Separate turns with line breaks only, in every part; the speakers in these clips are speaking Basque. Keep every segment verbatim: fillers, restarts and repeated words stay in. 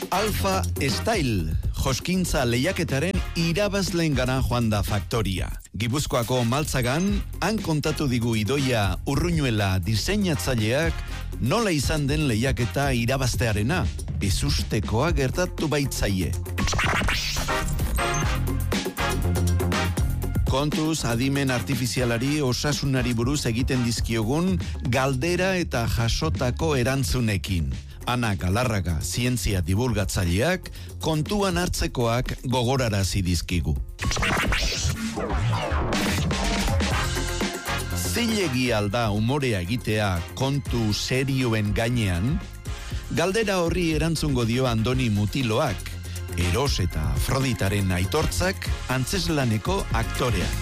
Alfa Style, joskintza lehiaketaren irabazleen gana joan da faktoria. Gipuzkoako Maltzagan, han kontatu digu Idoia Urruñuela diseinatzaileak nola izan den lehiaketa irabaztearena, ezustekoa gertatu baitzaie. Kontuz, adimen artifizialari osasunari buruz egiten dizkiogun galdera eta jasotako erantzunekin. Ana Galarraga, zientzia divulgatzaileak, kontuan hartzekoak gogorarazi dizkigu. Zilegi alda umorea egitea kontu serioen gainean, galdera horri erantzungo dio Andoni Mutiloak, Eros eta Afroditaren aitortzak antzeslaneko aktoreak.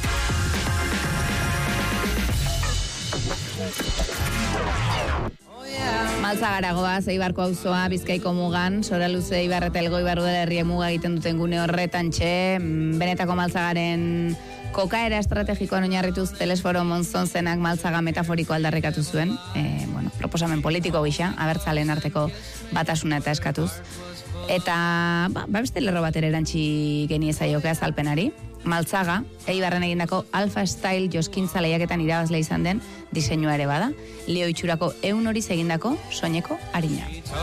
Maltzagaragoa, Eibarko auzoa, Bizkaiko mugan, Soraluze, Eibar eta Elgoi Barudela herria muga egiten duten gune horretan txe, benetako Maltzagaren kokaera estrategikoan oinarrituz Telesforo Monzon zenak Maltzaga metaforiko aldarrikatu zuen, e, bueno, proposamen politiko gisa, abertzaleen arteko batasuna eta eskatuz. Eta, ba, ba beste lerro batera erantzi geniezaioke azalpenari. Maltzaga, Eibarren egindako Alfa Style joskintza lehiaketan irabazle izan den diseinua ere bada. Leo itxurako ehun horiz egindako soineko arina.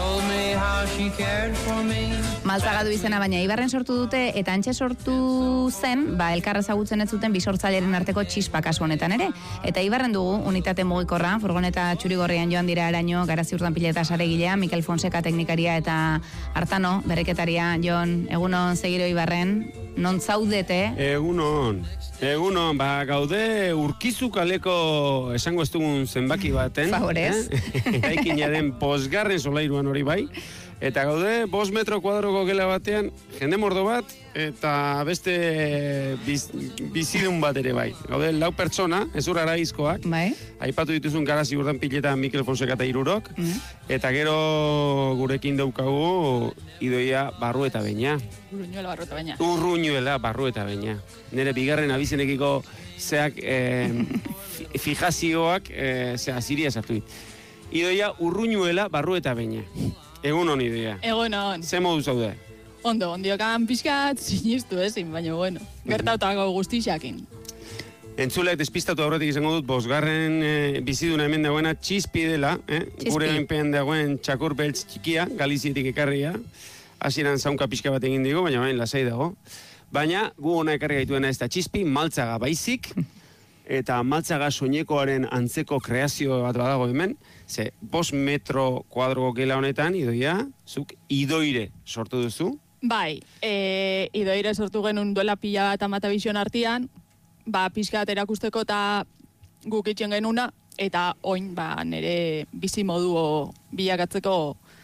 Maltzaga du izena, baina Eibarren sortu dute eta antxe sortu zen, ba, elkarra ezagutzen ez zuten bisortzailearen arteko txispa kasu honetan ere. Eta Eibarren dugu unitate mugikorra, furgoneta txurigorrian joan dira eraino, Garazi Urdanpileta saregilea, Mikel Fonseca teknikaria eta Artano, berriketaria, Jon, egunon segiro Eibarren, non zaudete?
Egunon, egunon, ba, gaude Urkizu kaleko esango ez dugun zenbaki baten.
Favorez.
Eh? Aikinaren posgarren solairuan hori bai. Eta gaude, bost metro kuadroko gela batean, jende mordo bat, eta beste biz, bizidun bat ere bai. Gaude, lau pertsona, ezur araizkoak,
bai. Aipatu
dituzun Garazi Urdanpileta, Mikel Fonseca eta Irurok, mm. eta gero gurekin daukagu Idoia barru eta beina.
Urruñuela barru eta beina.
Urruñuela barru eta beina. Nere bigarren abizenekiko zeak eh, fijazioak eh, zea ziria sartu dit. Idoia Urruñuela barru eta beina. Egun hon Idoia.
Egun hon.
Ze modu zaude?
Ondo, ondiokan pixkat sinistu ezin, baina bueno, gertautako guztixakin.
Entzulek despistatu aurretik izango dut, bosgarren e, biziduna hemen dagoena txispi dela, eh? Gure hainpean dagoen txakur beltz txikia, Galizietik ekarria, hasieran zaunka pixka bat egin digo, baina bain lasai dago. Baina gu hona ekarri gaituena ez da txispi, Maltzaga baizik, eta Maltzaga soinekoaren antzeko kreazio bat badago hemen, ze bost metro kuadroko gela honetan, Idoia, zuk Idoire sortu duzu?
Bai, e, Idoire sortu genuen duela pila bat amatabizion artean, ba, pixkat erakusteko eta guk itxen genuna, eta oin, ba, nire bizi modu bilakatzeko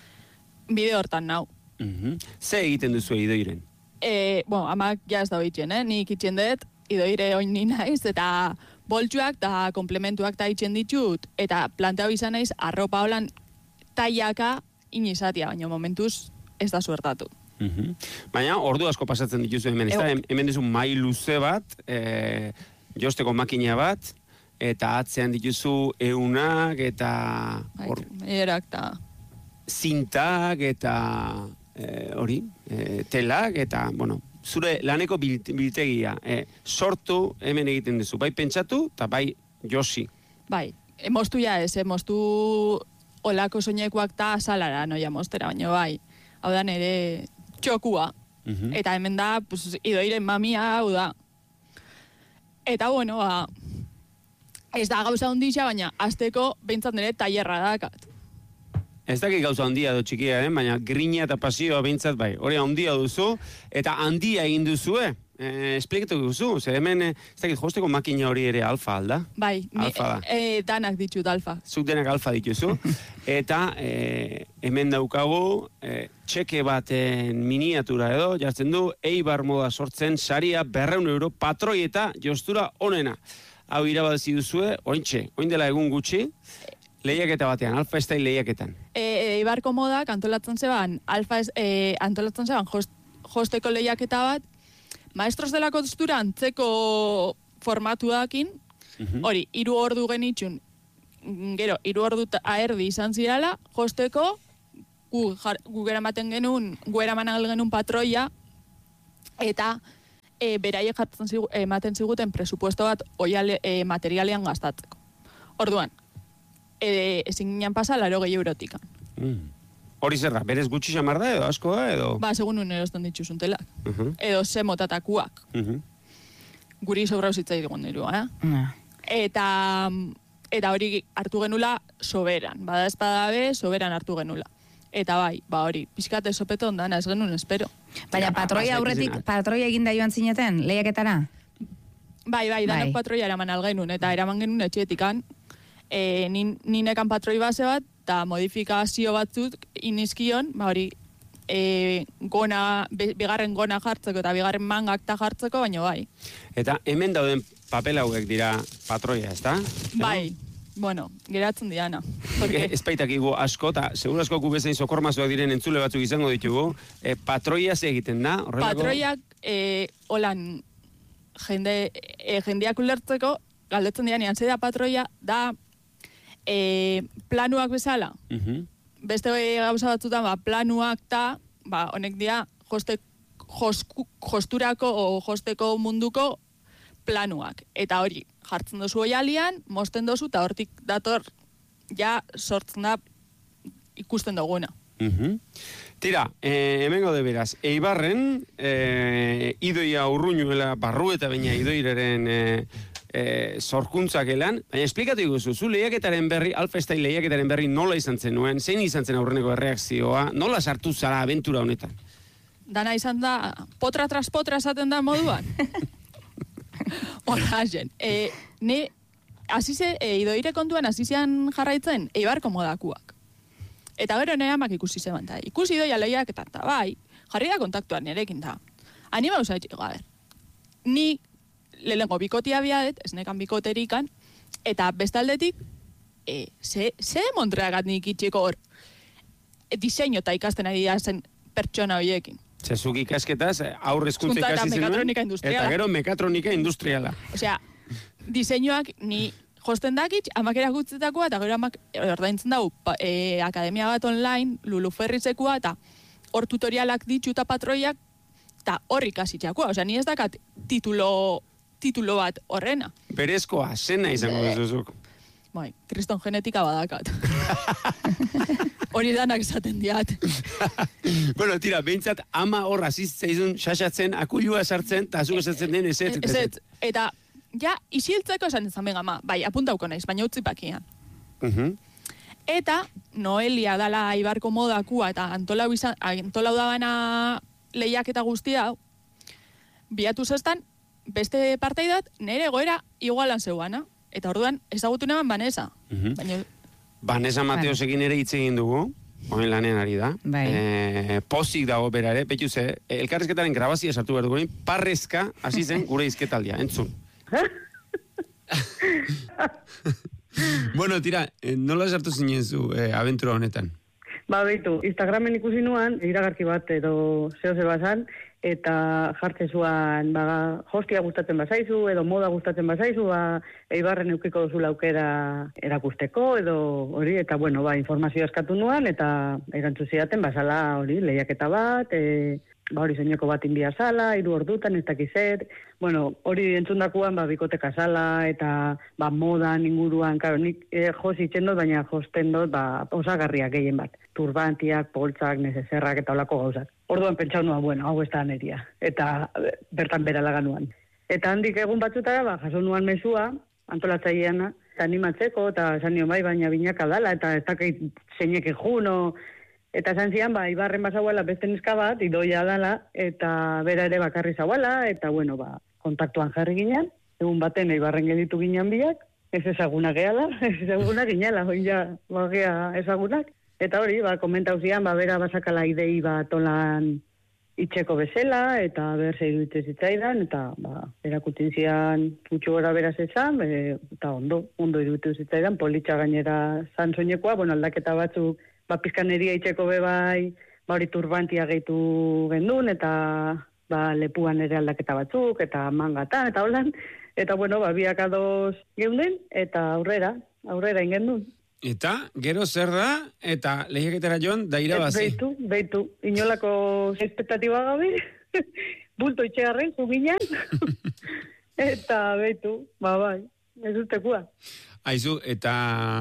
bide hortan nau.
Mm-hmm. Ze egiten duzu Idoiren?
E, bueno, amak jaz da itxen, eh? Nik itxen dut, Idoire oin ni naiz, eta boltsuak eta komplementuak ta itxen ditut, eta planteau izan naiz, arropa holan taiaka inizatia, baina momentuz ez da suertatu.
Mm-hmm. Baina ordu asko pasatzen dituzu hemen, ez da? Hemen dizu mai luze bat, e, josteko makina bat, eta atzean dituzu eunak, eta
or... erak eta
zintak, eta hori, e, telak, eta, bueno, zure laneko biltegia, e, sortu hemen egiten duzu, bai pentsatu, eta bai josi.
Bai, emoztu ja ez, emoztu olako soinekoak ta salara, noia mostera, baina bai, hau da nere txokua. Uh-huh. Eta hemen da, pues, Idoiren mamia, hau da. Eta, bueno, ba, ez da gauza hondixa, baina azteko behintzat nire tailerra dakat.
Ez dakik gauza handia do txikia, eh? Baina grina eta pasioa behintzat bai. Hori handia duzu, eta handia egin duzu, eh? Eh, esplikatu duzu, ze hemen, eh, ez dakit josteko makina hori ere alfa alda?
Bai,
alfa
ni, e, e, danak ditut alfa.
Zuk denak alfa dituzu. Eta e, hemen daukagu, e, txeke baten miniatura edo, jartzen du, Eibar moda sortzen, saria berreun euro, patroi eta jostura onena. Hau irabazi duzue, ointxe, oin dela egun gutxi, lehiaketa batean, Alfa Style lehiaketan.
E, Eibarko modak antolatzen zeban, Alfa e, antolatzen zeban jost, josteko lehiaketa bat, Maestros de la Costura antzeko formatuakin, uh-huh. hori, hiru ordu genitxun, gero, hiru ordu aerdi izan zirala, josteko gu, gu eramaten genuen, gu eraman genuen patroia, eta e, beraiek jartzen zigu, ematen ziguten presupuesto bat oiale, e, materialean gastatzeko. Orduan, e, ezin ginen pasa laro gehi eurotikan.
Mm. Hori zer da, berez gutxi xamar da edo asko da edo?
Ba, segun un erosten dituzuntelak. Uh -huh. Edo ze motatakuak.
Uh -huh.
Guri sobrau zitzai digun dirua, eh?
Uh.
Eta, eta hori hartu genula soberan. Bada espadabe, soberan hartu genula. Eta bai, ba hori, pixkate sopeto ondana, ez genuen espero.
Baina patroia aurretik, patroia eginda joan zineten, lehiaketara?
Bai, bai, danak bai. Patroia eraman algenun, eta eraman genuen etxeetikan. E, nin, ninekan patroi base bat, eta modifikazio batzuk inizkion, ba hori, e, gona, be, bigarren gona jartzeko eta bigarren mangakta jartzeko, baino bai.
Eta hemen dauden papel hauek dira patroia, ez da?
Bai, bueno, geratzen diana. Porque...
Ez baitakigu asko, eta seguro asko gu bezain sokormazuak diren entzule batzuk izango ditugu, e, patroia ze egiten da? Horrelako...
Patroiak, e, holan, jende, e, jendeak ulertzeko, galdetzen dianean, ze da patroia, da e, planuak bezala.
Uh-huh.
Beste gauza batzutan, ba, planuak ta, ba, honek dia, joste, josku, josturako o josteko munduko planuak. Eta hori, jartzen dozu oialian, mosten dozu, eta hortik dator, ja, sortzen da ikusten duguna.
Uh-huh. Tira, eh, hemen gaude beraz, Eibarren, eh, idoia urruñuela barru eta baina idoireren eh, eh, sorkuntzak elan, baina esplikatu iguzu, zu lehiaketaren berri, Alfestain lehiaketaren berri nola izan zen nuen, zein izan zen aurreneko erreakzioa, nola sartu zara abentura honetan?
Dana izan da, potra tras potra esaten da moduan. Hora, jen. E, ne, azize, e, idoire kontuan azizean jarraitzen, Eibarko modakuak. Eta gero nire amak ikusi zeban, eta ikusi doia lehiak eta eta bai, jarri da kontaktuan nirekin da. Anima usaitxe, gaber. Ni lehenko bikotia biadet, ez nekan bikoterikan, eta bestaldetik, e, ze, ze montreagat nik itxeko hor, e, diseño eta ikasten ari da zen pertsona horiekin.
Zezuk ikasketaz, aurrezkuntza ikasi zenuen, eta gero mekatronika industriala.
Osea, diseinuak ni josten dakitx, amak erakutzetakoa, eta gero amak ordaintzen dau e, akademia bat online, Luluferrizekoa, eta hor tutorialak ditxu eta patroiak, eta hor ikasitxakoa. Osea, ni ez dakat titulo, titulo bat horrena.
Berezkoa, zena izango duzuzuk.
Bai, kriston genetika badakat. Hori danak esaten diat.
Bueno, tira, behintzat ama hor azizteizun xaxatzen, akuilua sartzen, eta azuk esatzen den ez ez.
Ez ez, eta ja, isiltzeko esan ezan begama, bai, apuntauko naiz, baina utzi pakian.
Uh-huh.
Eta Noelia dala Eibarko modakua eta antolau, izan, antolau dabana lehiak eta guztia, biatu zestan, beste parteidat, nire goera igualan zeuana. Eta orduan, ezagutu neban Vanessa.
Uh-huh.
Baina...
Vanessa Mateosekin ere hitz egin dugu, honen lanean ari da.
Bai.
E, pozik dago bera ere, petxu ze, elkarrezketaren grabazia sartu behar dugu, parrezka hasi zen gure izketaldia, entzun. Bueno, tira, nola sartu zinen zu eh, abentura honetan?
Ba, behitu, Instagramen ikusi nuan, iragarki bat edo zeo zer bazan, eta jartzen zuan, ba, hostia gustatzen bazaizu, edo moda gustatzen bazaizu, ba, Eibarren eukiko duzu laukera erakusteko, edo hori, eta bueno, ba, informazio eskatu nuan, eta erantzu zidaten, bazala hori, lehiaketa bat, e, ba, hori zeineko bat inbia zala, hiru ordutan, ez dakizet, bueno, hori entzundakuan, ba, bikoteka zala, eta, ba, modan inguruan, karo, nik e, jos itzen dut, baina josten dut, ba, osagarriak gehien bat. Turbantiak, poltsak, nezezerrak eta olako gauzak. Orduan pentsau nua, bueno, hau ez da neria. Eta bertan beralaga nuan. Eta handik egun batzutara, ba, jaso nuan mesua, antolatzaileana, eta animatzeko, eta esan nion bai, baina binaka dala, eta ez dakit zeinek juno, eta esan zian, ba, Ibarren bazauela beste neska bat, idoia dala, eta bera ere bakarri zauela, eta bueno, ba, kontaktuan jarri ginen, egun baten Ibarren geditu ginen biak, ez ezaguna gehala, ez ezaguna ginela, hoi ja, bagea ezagunak. Eta hori, ba, komentau zian, ba, bera basakala idei bat olan itxeko bezala, eta ber zeiru itse zitzaidan, eta, ba, erakutin zian gutxu gora beraz ezan, e, eta ondo, ondo iruditu zitzaidan, politxa gainera zan soinekoa, bueno, aldaketa batzuk, ba, pizkaneria itxeko bebai, ba, hori turbantia gehitu gendun, eta, ba, lepuan ere aldaketa batzuk, eta mangatan, eta holan, eta, bueno, ba, biak adoz geunden, eta aurrera, aurrera ingendun.
Eta, gero zer da, eta lehiaketara joan, da irabazi.
Beitu, beitu, inolako expectatiba gabe, bulto itxegarren, zuginan, eta beitu, ba bai, ez ustekua.
Aizu, eta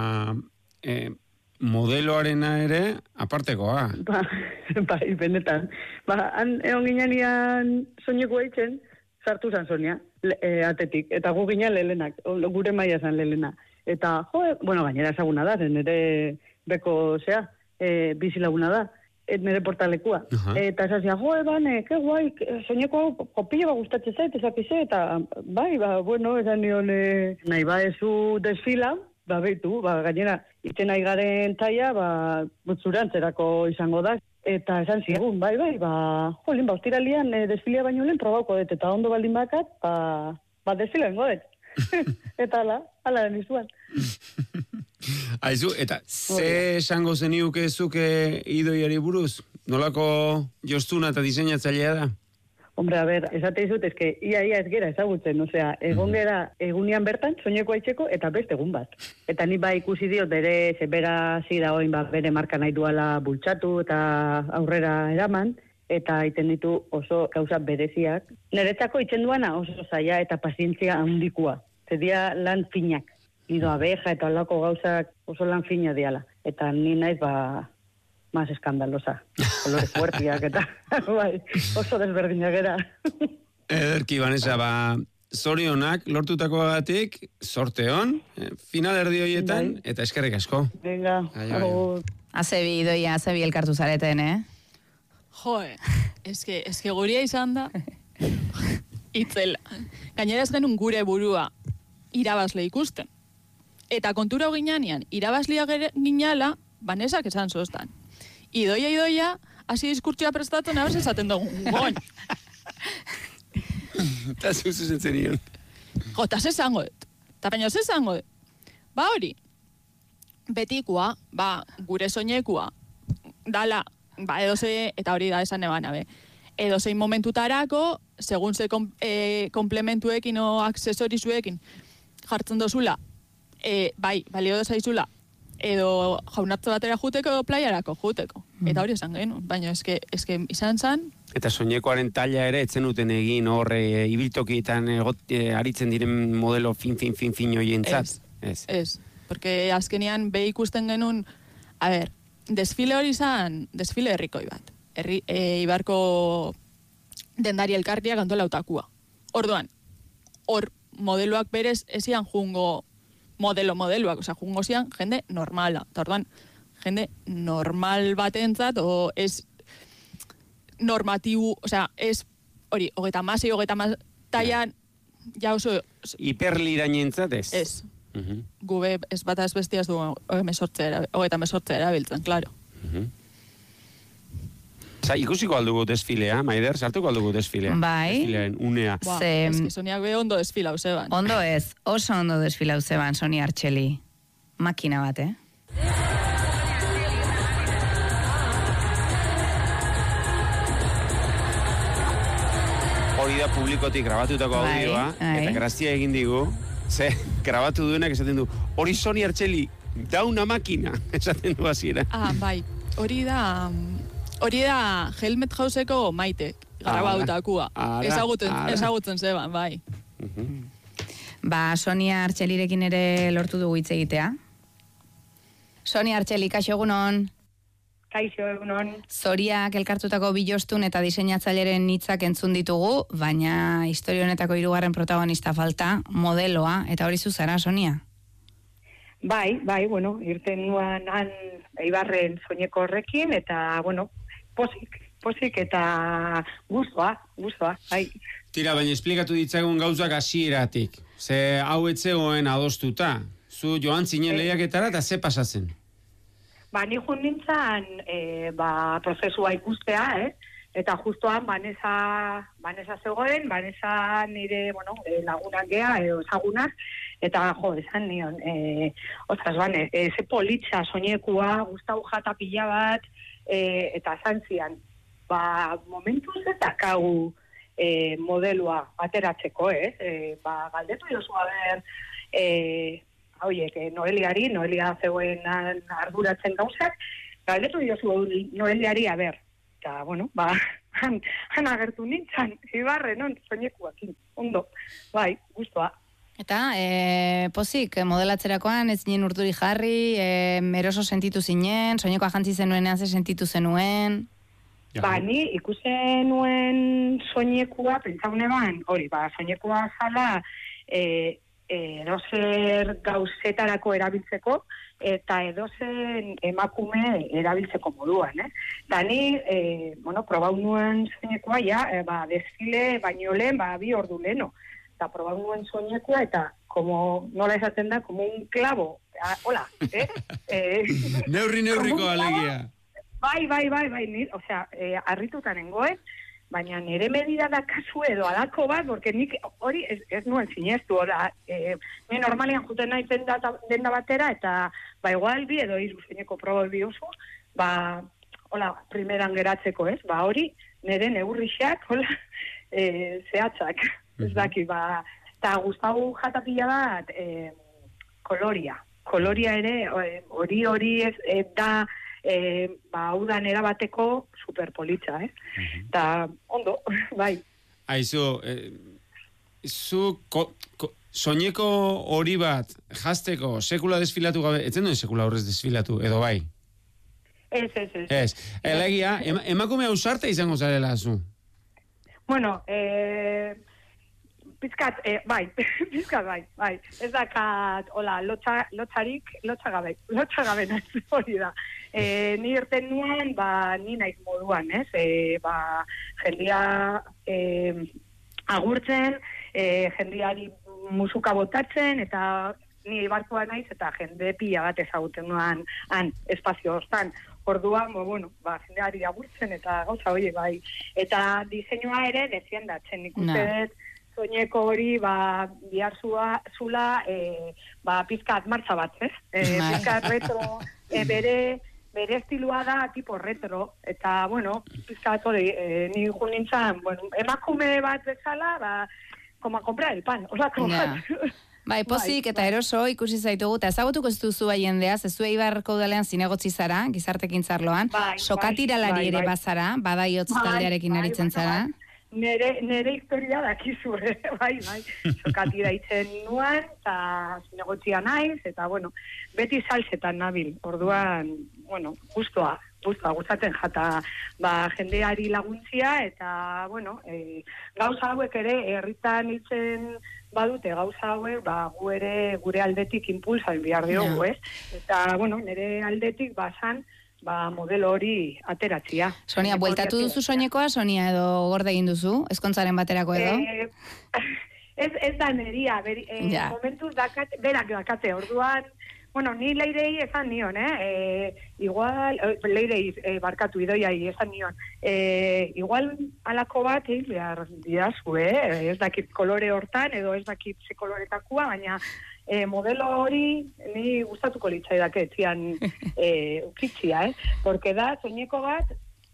eh, modeloarena ere, apartekoa.
Ba, bai, benetan. Ba, han egon ginean soineko eitzen, sartu zan Sonia, le, e, atetik, eta gu ginen lelenak, gure maia zan lelena. Eta, jo, bueno, gainera ezaguna da, nire beko, zea, e, bizilaguna da, et nire portalekua. Uh-huh. Eta esazia, jo, eban, e, ke guai, soineko kopila ba gustatzen zait, ezakize, eta bai, ba, bueno, esan nion, e, nahi ba ezu desfila, ba, behitu, ba, gainera, iten nahi garen taia, ba, butzurantzerako izango da. Eta esan zigun, bai, bai, ba, jolin, ba, ostiralian e, desfilia baino lehen probauko dut, eta ondo baldin bakat, ba, ba desfila bengo dut. Eta ala, ala den izuan.
Aizu, eta ze esango zeniuke zuke idoiari buruz? Nolako jostuna eta diseinatzailea da?
Hombre, a ber, esate izut, eske ia ia ez gera ezagutzen, osea, egon gera egunian bertan, soineko aitzeko, eta beste egun bat. Eta ni ba ikusi diot bere, zebera zida hoin, ba, bere marka nahi duala bultzatu eta aurrera eraman, eta iten ditu oso gauza bereziak. Niretzako itzen duana oso zaila eta pazientzia handikua. Zedia lan finak, ido abeja eta olako gauzak oso lan fina diala. Eta ni naiz, ba, más eskandalosa. Kolores fuertiak eta bai, oso desberdinak era.
Ederki, Vanessa, ba, zorionak lortutakoagatik, sorte hon, eh, final erdi horietan, bai. Eta eskerrik asko.
Venga, agur.
Azebi, doia, azebi elkartu zareten, eh?
Joe, eske, eske guria izan da, itzela. Gainera ez genuen gure burua irabazle ikusten. Eta kontura ginean, irabazlia ginala, Vanesak esan zoztan. Idoia, idoia, hasi diskurtsioa prestatu, nabez esaten dugu, goin.
Eta zuzu zentzen nion.
Jo, eta zezango dut. Eta baina zezango dut. Ba hori, betikoa, ba, gure soinekua, dala, ba, edo ze, eta hori da esan eban, abe, edo zein momentutarako, segun ze kom, e, komplementuekin o aksesorizuekin jartzen dozula, e, bai, balio dozaizula, edo jaunatze batera juteko edo playarako juteko. Mm. Eta hori esan genuen, baina eske, eske izan zan.
Eta soinekoaren taila ere, etzen uten egin horre e, ibiltokietan egot, e, aritzen diren modelo fin, fin, fin, fin joientzat.
Ez, ez. Porque azkenean be ikusten genuen, a ber, desfile hori izan, desfile herrikoi bat. Herri, e, Ibarko dendari elkartia kantola utakua. Orduan, hor modeloak berez ezian jungo modelo modeloak, osea, jungo zian jende normala. Eta orduan, jende normal batentzat, o ez normatibu, osea, ez hori, hogeta masi, hogeta mas, taian, ja oso...
Hiperlirainentzat ez?
Ez. Uh-huh. Gube ez bat ez bestiaz du hogeta mesortzea erabiltzen, klaro.
Uh-huh. Za, ikusiko aldugu desfilea, Maider, sartuko aldugu desfilea.
Bai.
Desfilearen unea.
Ba, Ze... Ez que Soniak be ondo desfilau zeban.
Ondo ez, oso ondo desfilau zeban, Sonia Artxeli. Makina bat, eh?
Hori da publikotik grabatutako
bai,
audioa,
bai.
Eta grazia egin digu, ze, grabatu duenak esaten du, hori Sonia Artxeli, da una makina, esaten du hasiera.
Ah, bai, hori da... Hori da Helmet Houseko Maite, grabadutakua. Ezagutzen, ezagutzen zeban, bai.
Uh-huh.
Ba, Sonia Artxelirekin ere lortu dugu hitz egitea. Sonia Artxeli, kaixo egunon.
Kaixo egunon.
Zoriak elkartutako bilostun eta diseinatzaileren hitzak entzun ditugu, baina historia honetako hirugarren protagonista falta, modeloa, eta hori zu zara, Sonia?
Bai, bai, bueno, irten nuan han Eibarren soineko horrekin, eta, bueno, posik, posik eta gustoa, gustoa, bai.
Tira, baina esplikatu ditzagun gauzak hasieratik. Ze hau etzegoen adostuta. Zu joan zinen
e,
lehiaketara eta ze pasatzen?
Ba, ni jun nintzen, e, ba, prozesua ikustea, eh? Eta justoan, Vanessa, Vanessa zegoen, Vanessa nire, bueno, lagunak gea, edo ezagunak, eta, jo, esan nion, e, ostras, bane, e, ze politxa soinekua, gustau jata pila bat, e, eta esan zian, ba, momentuz ez dakagu e, modelua ateratzeko, ez? E, ba, galdetu jozu, a ber, e, hoiek, Noeliari, Noelia zegoen arduratzen gauzak, galdetu diozu Noeliari, a ber, eta, bueno, ba, han, han agertu nintzen, Ibarre, non, soinekuakin, ondo, bai, guztua.
Eta, e, pozik, modelatzerakoan ez zinen urduri jarri, e, eroso sentitu zinen, soinekoa jantzi zenuenean ze sentitu zenuen?
Ba, ni ikusen nuen soinekua, pentsaune ban, hori, ba, soinekua zala, e, edozer gauzetarako erabiltzeko, eta edozen emakume erabiltzeko moduan, eh? Da ni, e, bueno, probau nuen soinekua, ja, e, ba, desfile baino lehen, ba, bi ordu leheno. Eta probau nuen soinekua, eta, como, nola esaten da, como un clavo. Ah, hola, eh? eh
Neurri neurriko alegia.
Bai, bai, bai, bai, ni, o sea, eh, arrituta nengoen, baina nire medida da kasu edo alako bat, porque nik hori ez, ez nuen sinestu, ora, eh, ni normalian juten nahi denda, denda batera, eta ba igual bi edo iru zeineko proba bi oso, ba, hola, primeran geratzeko, ez, ba hori, nire neurrixak, hola, eh, zehatzak, ez daki, ba, eta Gustavo jatapila bat, eh, koloria, koloria ere, hori hori ez, eh, da, E, ba, hau da nera bateko superpolitza, eh? Eta, ondo, bai.
Aizu, eh, zu ko, ko, soineko hori bat jazteko sekula desfilatu gabe, etzen duen sekula horrez desfilatu, edo bai?
Ez, ez, ez.
Ez, elegia, em, emakume ausarte izango zarela zu?
Bueno, eh... Pizkat, eh, bai, pizkat, bai, bai. Ez dakat, hola, lotxa, lotxarik, lotxagabe, lotxagabe nahi hori da. E, ni irten nuen, ba, ni naiz moduan, ez? E, ba, jendia e, agurtzen, e, jendiari musuka botatzen, eta ni barkoa naiz, eta jende pila bat ezagutzen nuen han, espazio hortan. Orduan, bo, bueno, ba, jendeari agurtzen, eta gauza hori, bai. Eta diseinua ere deziendatzen, ikusten, soineko hori, ba, bihar zua, zula, e, ba, pizkat martza bat, ez? E, pizkat retro, e, bere, bere estilua da tipo retro, eta, bueno, pizkat hori, e, ni jun nintzen, bueno, emakume bat bezala, ba, koma comprar el pan, osako bat.
Bai, pozik eta eroso ikusi zaitugu, eta ezagutuko ez duzu bai jendeaz, ez zu Eibarko udalean zinegotzi zara, gizartekin zarloan, bai, sokatiralari bai, bai, ere bai. Bazara, badaiotz bai, taldearekin bai, aritzen bai, zara. Bai.
Nere, nere historia dakizu, eh? bai, bai, sokatira itzen nuan, eta zinegotzia naiz, eta, bueno, beti salsetan nabil, orduan, bueno, guztua, guztua, gustatzen jata, ba, jendeari laguntzia, eta, bueno, e, gauza hauek ere, herritan itzen badute, gauza hauek, ba, gu ere, gure aldetik impulsan behar diogu, yeah. ez? Eta, bueno, nere aldetik, basan, ba, modelo hori ateratzia.
Sonia, bueltatu duzu soinekoa, Sonia, edo gorde egin duzu, ezkontzaren baterako edo?
Eh, ez, ez da neria, ber, eh, ja. momentuz dakat, berak dakate, orduan, bueno, ni leirei esan nion, eh? eh igual, leirei eh, barkatu idoiai esan nion, eh, igual alako bat, eh, behar didazu, eh? Ez dakit kolore hortan, edo ez dakit ze koloretakua, baina E, modelo hori ni gustatuko litzaidake etzian e, ukitzia, eh? Porque da, soineko bat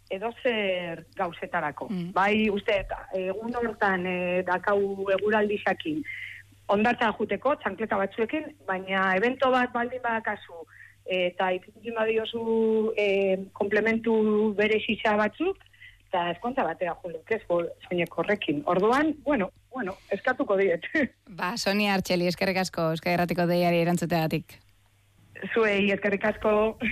edozer gauzetarako. Mm. Bai, uste, egun hortan e, dakau eguraldixakin ondartza juteko, txankleta batzuekin, baina evento bat baldin badakazu eta ikutzen badiozu e, komplementu bere xisa batzuk, eta eskontza batea juluk, ez soineko horrekin. Orduan, bueno, bueno, eskatuko diet.
Ba, Sonia Artxeli, eskerrik asko, Euskadi Irratiko deiari erantzuteagatik.
Zuei, eskerrik asko.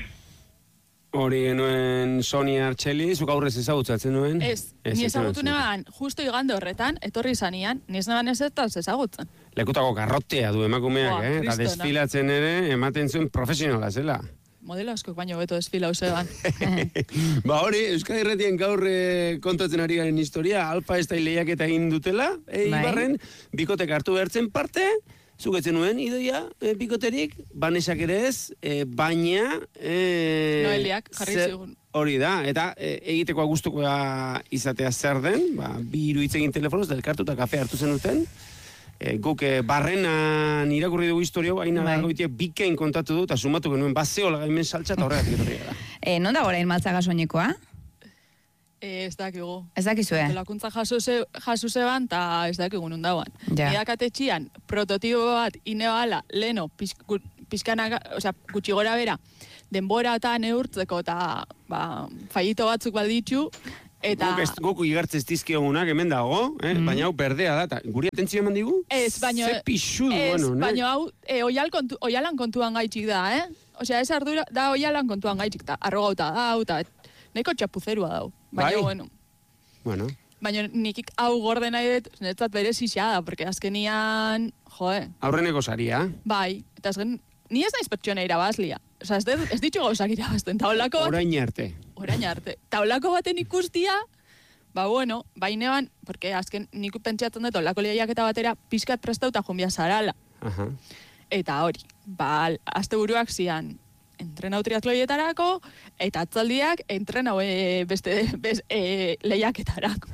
Hori genuen Sonia Artxeli, zuk aurrez ezagutzatzen nuen?
Ez, ez ni ezagutu neban, justo igande horretan, etorri zanian, niz neban ez ez ezagutzen.
Lekutako garrotea du emakumeak, Boa, eh? Eta desfilatzen ere, ematen zuen profesionala zela.
Modelo asko baino beto desfila useban.
Ba hori, Euskadi Irratien gaur e, kontatzen ari garen historia, Alfa Style lehiaketa egin dutela, e, Ibarren, bikotek hartu behartzen parte, zugetzen nuen, idoia, e, bikoterik, banesak ere ez, e, baina... E,
Noeliak, jarri zigun.
Hori da, eta e, egitekoa gustukoa izatea zer den, ba, bi hiru hitz egin telefonoz, delkartu eta kafe hartu zenuten, E, guk e, barrenan irakurri dugu historio, hain bai. Goitiek bikain kontatu du, eta sumatu genuen bazeola gaimen saltza eta horregatik etorri gara.
E, non da gora Maltzaga soinekoa?
Eh, ez dakigu.
Ez dakizue?
Lakuntza jaso ze, jaso zeban, eta ez dakigu nun dauan.
Ja.
Niakatetxian, prototipo bat inebala, leno, pizkanak, osea, gutxi gora bera, denbora eta neurtzeko, eta ba, fallito batzuk balditxu, eta...
Guk, guk igartzez dizkiogunak hemen dago, eh? mm. baina hau berdea da, eta guri atentzio eman digu?
Ez, baina...
Ze pixudu,
ez,
bueno, ne?
baina hau, e, oial kontu, oialan kontuan gaitxik da, eh? Osea, ez ardura, da oialan kontuan gaitxik, eta arrogauta da, eta nahiko txapuzerua dau. Baina,
bai?
bueno.
Bueno.
Baina nik hau gorde nahi dut, netzat bere zixada, porque azkenian, joe.
Aurreneko saria.
Bai, eta azken, ni ez naiz pertsona irabazlia. Osa, ez, ez ditu gauzak irabazten, taulako bat...
Orain arte.
Orain arte. Taulako baten ikustia, ba bueno, bainean, porque azken nik pentsatzen dut, olako lehiaketa batera, pizkat prestauta jonbia zarala.
Aha.
Eta hori, ba, azte buruak zian, entrenau triatloietarako, eta atzaldiak entrenau e, beste bez, e, lehiaketarako.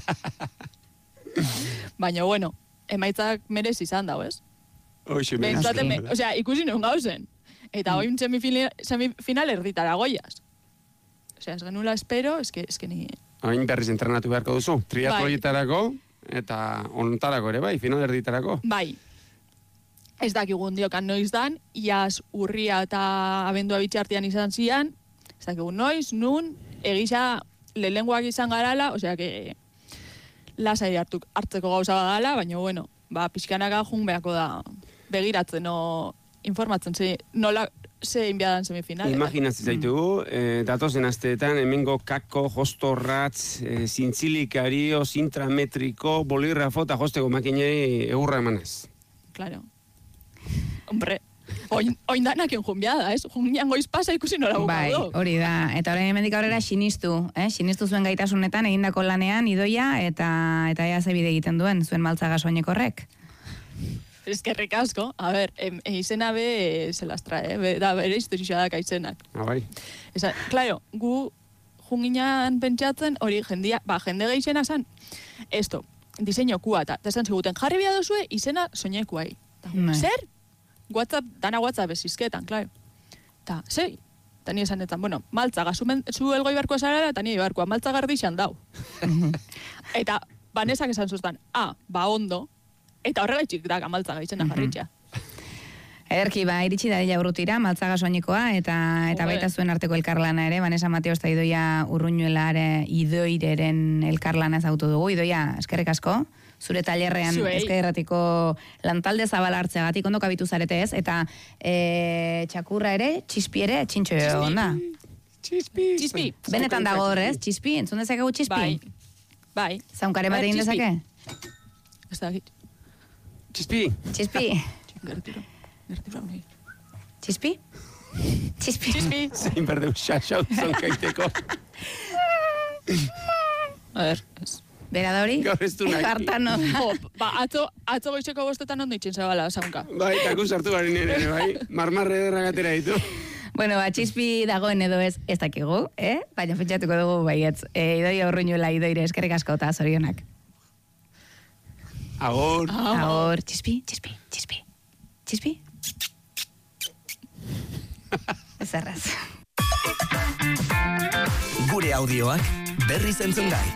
Baina, bueno, emaitzak merez izan dau, ez?
Oixe,
me, osea, ikusi nun gauzen. Eta mm. oin semifina, semifinal erditara goiaz. Osea, ez genula espero, ez que, ez que ni...
Oin berriz entrenatu beharko duzu. Triatloietarako, eta ontarako ere, bai, final erditarako.
Bai. Ez dakigun diokan noiz dan, iaz urria eta abendua bitxartian izan zian, ez dakigun noiz, nun, egisa lehenguak izan garala, osea que lasai hartuk hartzeko gauza badala, baina bueno, ba, pixkanaka junbeako da begiratzen o informatzen, ze, nola ze inbiadan semifinal.
Imaginatzen zaitugu, mm. eh, datozen asteetan, hemengo kako, jostorratz, eh, zintzilikario, zintrametriko, bolirrafo eta josteko makinei egurra emanaz.
Claro. Hombre, oin, oin danak enjumbiada, ez? Junbian goiz pasa ikusi nola bukado.
Bai, hori da. Eta orain hemendik aurrera sinistu, eh? Sinistu zuen gaitasunetan, egindako lanean, idoia, eta eta ea ze bide egiten duen, zuen maltzaga soinek horrek.
Eskerrik asko. A ber, em, e, izena be se las trae, be, da bere historia da kaizenak.
Ah, bai.
Esa, claro, gu junginan pentsatzen, hori jendia, ba, jende geixena zan, esto, diseño kuata, eta esan ziguten, jarri bia dozue, izena soinekuai. Zer? WhatsApp, dana WhatsApp bezizketan, claro. Ta, zei, eta ni esan etan, bueno, maltzaga, zu elgoi barkoa zarara, eta ni barkoa, maltzaga erdixan dau. Eta, banesak esan zuztan, ah, ba ondo, eta horrela itxik daga maltzaga izena jarritxa.
Ederki, ba, iritsi dadila urrutira, maltzaga soinekoa, eta eta baita zuen arteko elkarlana ere, Vanessa Mateos eta Idoia Urruñuela Idoireren elkarlana ezautu dugu. Idoia, eskerrik asko, zure tailerrean ezkerratiko lantalde zabala hartzeagatik, ondo kabitu zarete ez, eta e, txakurra ere, txispi ere, txintxo egon da.
Txispi.
Txispi.
Benetan dago horrez, txispi, entzun dezakegu txispi?
Bai. Bai.
Zaunkare bat egin dezake?
Ez da egit.
Txispi.
Txispi.
Gertiro. Gertiro honi.
Txispi? Txispi.
Txispi.
Zein berdeu xaxau zonkaiteko.
A ver, ez.
Bera da hori?
Gaur ez du nahi.
Hartan no.
Ba, atzo, atzo goizeko bostetan ondo itxen zabala, zaunka.
Bai, taku sartu garen ere, bai. Marmarre derra gatera ditu.
Bueno, ba, txispi dagoen edo ez, ez dakigu, eh? Baina pentsatuko dugu baietz. E, Idoia Urruñuela, Idoire, eskerrik asko eta zorionak.
Agor.
Agor, txispi, txispi, txispi. Txispi? Ez erraz.
Gure audioak berriz entzun gai.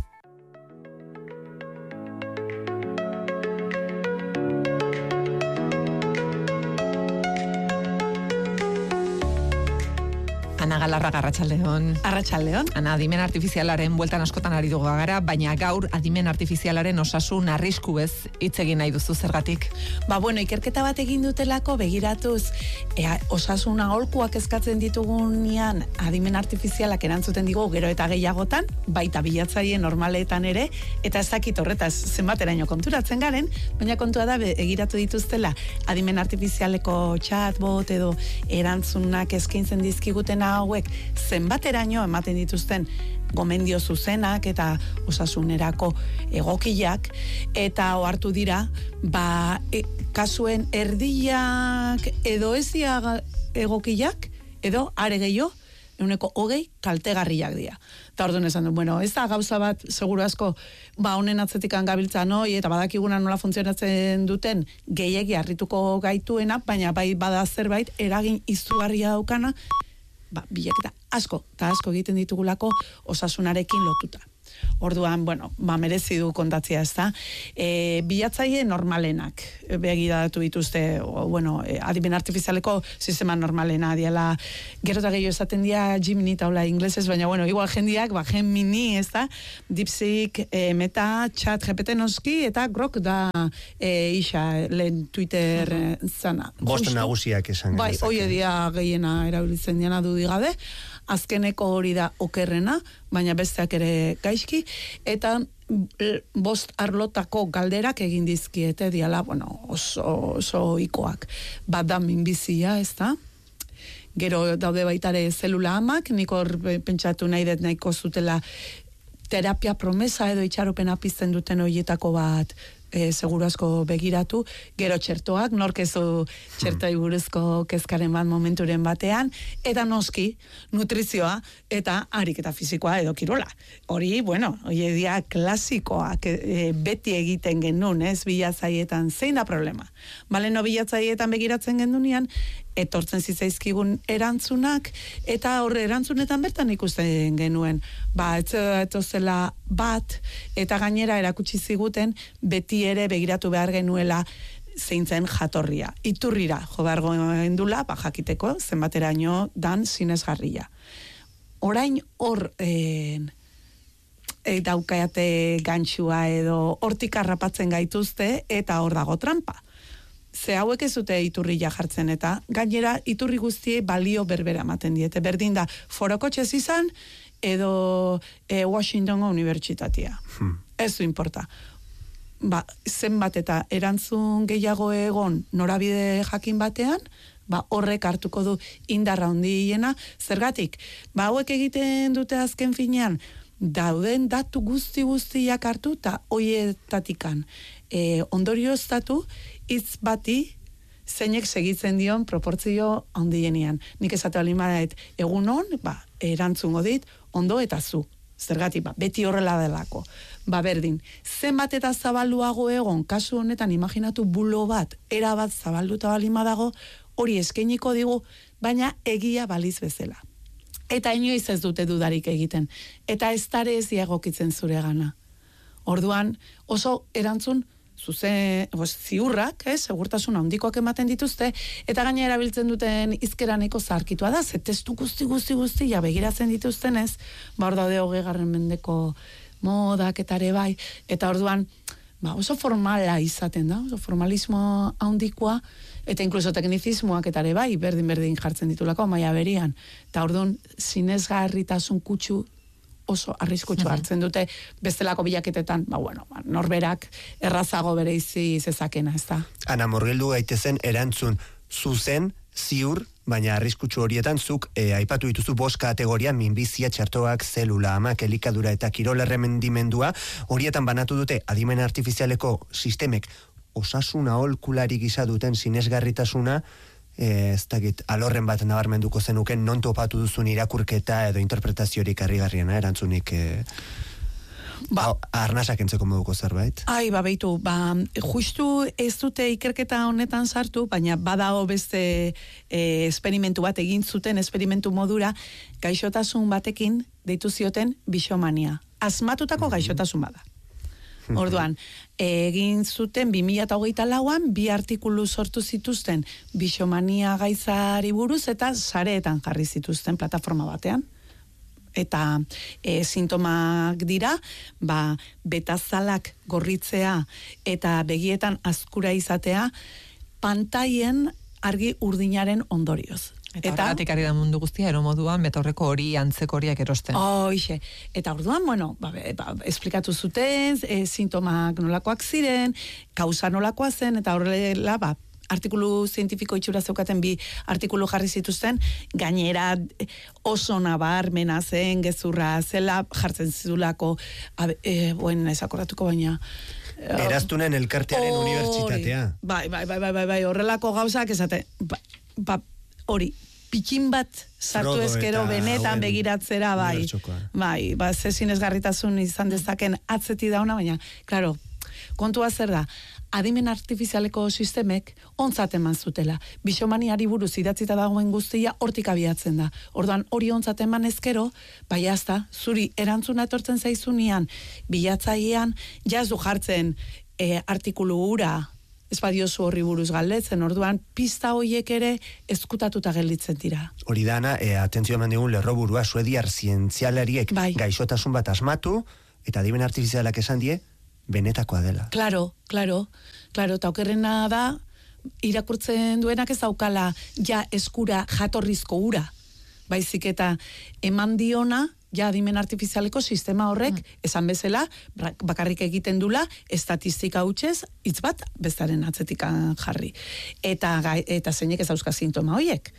Ana Galarraga, arratsaldeon.
Arratsaldeon.
Ana, adimen artifizialaren bueltan askotan ari dugu gara, baina gaur adimen artifizialaren osasun arrisku ez hitz egin nahi duzu zergatik.
Ba, bueno, ikerketa bat egin dutelako begiratuz, ea, osasun aholkuak eskatzen ditugunean adimen artifizialak erantzuten digu gero eta gehiagotan, baita bilatzaile normaletan ere, eta ez dakit horretaz zenbateraino konturatzen garen, baina kontua da begiratu dituztela adimen artifizialeko chatbot edo erantzunak eskaintzen dizkigutena hauek zenbateraino ematen dituzten gomendio zuzenak eta osasunerako egokiak, eta ohartu dira, ba, e, kasuen erdiak edo ezia egokiak, edo are gehiago, euneko hogei kaltegarriak dira. Eta orduan esan du, bueno, ez da gauza bat, seguru asko, ba, honen atzetikan gabiltza noi, eta badakiguna nola funtzionatzen duten, gehiegi harrituko gaituena, baina bai bada zerbait, eragin izugarria daukana, ba, bilaketa asko, eta asko egiten ditugulako osasunarekin lotuta. Orduan, bueno, ba, merezi du kontatzea, ez da. E, bilatzaile normalenak, begiratu dituzte, o, bueno, e, adimen artifizialeko sistema normalena, diala, gero eta gehiago esaten dia Gemini taula inglesez, baina, bueno, igual jendiak, ba, Gemini, ez da, DeepSeek, e, Meta, Chat, G P T noski, eta Grok da e, isa, lehen Twitter uh-huh. zana.
Bost nagusiak esan.
Bai, hoi edia gehiena erabiltzen diana dudigabe, azkeneko hori da okerrena, baina besteak ere gaizki, eta bost arlotako galderak egin dizkiete diala, bueno, oso, oso ikoak. Bat da minbizia, ez da? Gero daude baitare zelula amak, nik hor pentsatu nahi dut nahiko zutela terapia promesa edo itxaropena pizten duten horietako bat, E, seguru asko begiratu, gero txertoak, norkezu txertoi buruzko kezkaren bat momenturen batean, eta noski, nutrizioa, eta ariketa fisikoa edo kirola. Hori, bueno, hori dia klasikoak e, beti egiten genuen, ez, bilatzaietan, zein da problema? Baleno bilatzaietan begiratzen gendunean, etortzen zitzaizkigun erantzunak, eta horre erantzunetan bertan ikusten genuen, ba, etozela bat, eta gainera erakutsi ziguten, beti ere begiratu behar genuela zeintzen jatorria. Iturrira, jo behar gendula, ba, jakiteko, zenbateraino dan sinesgarria. Orain hor, eh, e, daukaiate gantxua edo hortik harrapatzen gaituzte, eta hor dago trampa. Ze hauek ez dute iturria jartzen, eta gainera iturri guztiei balio berbera ematen diete. Berdin da, forokotxez izan, edo e, Washington Unibertsitatea. Hmm. Ez du importa. Ba, zenbat eta erantzun gehiago egon norabide jakin batean, ba, horrek hartuko du indarra handiena. Zergatik, ba, hauek egiten dute azken finean, dauden datu guzti guztiak hartu, eta hoietatikan e, ondorioztatu, hitz bati zeinek segitzen dion proportzio handienean. Nik esate bali madaet, egun hon, ba, erantzungo dit, ondo eta zu. Zergatik, ba, beti horrela delako. Ba, berdin, zenbat eta zabalduago egon, kasu honetan imaginatu bulo bat, era bat zabalduta bali madago, hori eskainiko digu, baina egia baliz bezala. Eta inoiz ez dute dudarik egiten. Eta ez dare ez diagokitzen zure gana. Orduan, oso erantzun zuze, pues, ziurrak, eh, segurtasun handikoak ematen dituzte, eta gaina erabiltzen duten izkeraneko zaharkitua da, ze testu guzti guzti guzti, ja begiratzen dituztenez, ba hor daude hogeigarren mendeko modak eta ere bai, eta orduan, ba, oso formala izaten da, oso formalismo handikoa, eta inkluso teknizismoak eta ere bai, berdin-berdin jartzen ditulako, maila berian, eta orduan, sinesgarritasun kutsu oso arriskutsu hartzen dute bestelako bilaketetan, ba bueno, ba, norberak errazago bereizi zezakena, ez da.
Ana, murgildu gaitezen erantzun zuzen, ziur, baina arriskutsu horietan zuk e, aipatu dituzu bost kategoria, minbizia, txertoak, zelula, amak, elikadura eta kirol erremendimendua, horietan banatu dute adimen artifizialeko sistemek osasun aholkulari gisa duten sinesgarritasuna, ez dakit, alorren bat nabarmenduko zenuken, non topatu duzun irakurketa edo interpretaziorik harrigarriena, erantzunik e, ba, arnasak entzeko moduko zerbait?
Ai, ba, beitu, ba, justu ez dute ikerketa honetan sartu, baina badao beste e, esperimentu bat egin zuten, esperimentu modura, gaixotasun batekin deitu zioten bisomania. Asmatutako gaixotasun bada. Orduan, egin zuten bi mila hogeita lauan bi artikulu sortu zituzten bisomania gaizari buruz eta sareetan jarri zituzten plataforma batean. Eta e, sintomak dira, ba, betazalak gorritzea eta begietan azkura izatea pantaien argi urdinaren ondorioz.
Eta horregatik ari da mundu guztia, eromoduan, betaurreko hori antzeko horiak erosten.
Hoixe. Eta orduan, bueno, ba, ba, esplikatu zuten, e, sintomak nolakoak ziren, kausa nolakoa zen, eta horrela, ba, artikulu zientifiko itxura zeukaten bi artikulu jarri zituzten, gainera oso nabarmena zen, gezurra zela, jartzen zitulako, e, buen ezakordatuko baina,
Eraztunen elkartearen
Ori,
unibertsitatea.
Bai, bai, bai, bai, bai, bai, horrelako gauzak esate, ba, ba, hori, pikin bat sartu
Frodo
ezkero
eta
benetan
hauen
begiratzera, bai,
unibertsokoa.
bai, ba, zezinezgarritasun izan dezaken atzeti dauna, baina, klaro, Kontua zer da, adimen artifizialeko sistemek ontzat eman zutela. Bisomaniari buruz idatzita dagoen guztia hortik abiatzen da. Orduan hori ontzat eman ezkero, bai azta, zuri erantzuna etortzen zaizunean, bilatzailean, jazdu jartzen e, artikulu ura, ez badiozu horri buruz galdetzen, orduan pista hoiek ere ezkutatuta gelditzen dira.
Hori dana, e, atentzio eman digun lerroburua, suediar zientzialariek bai. Gaixotasun bat asmatu, eta adimen artifizialak esan die, benetakoa dela.
Claro, claro, claro, eta okerrena da, irakurtzen duenak ez daukala ja eskura jatorrizko ura, baizik eta eman diona, ja adimen artifizialeko sistema horrek, mm. esan bezala, bakarrik egiten dula, estatistika hutsez, hitz bat, bestaren atzetikan jarri. Eta, eta zeinek ez dauzka sintoma horiek.